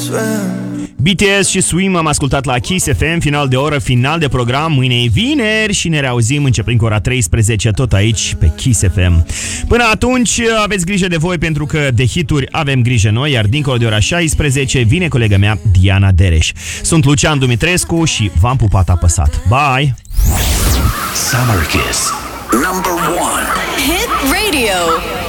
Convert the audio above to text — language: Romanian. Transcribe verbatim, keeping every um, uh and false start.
B T S și Swim am ascultat la Kiss F M, final de oră, final de program. Mâine e vineri și ne reauzim începând cu ora treisprezece, tot aici pe Kiss F M. Până atunci aveți grijă de voi, pentru că de hituri avem grijă noi, iar dincolo de ora șaisprezece vine colega mea Diana Dereș. Sunt Lucian Dumitrescu și v-am pupat apăsat. Bye! Summer Kiss number one Hit Radio.